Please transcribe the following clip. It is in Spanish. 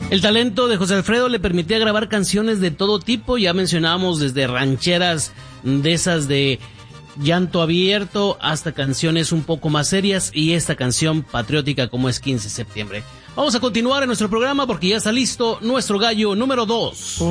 El talento de José Alfredo le permitía grabar canciones de todo tipo, ya mencionábamos desde rancheras de esas de llanto abierto hasta canciones un poco más serias y esta canción patriótica como es 15 de septiembre. Vamos a continuar en nuestro programa porque ya está listo nuestro gallo número 2.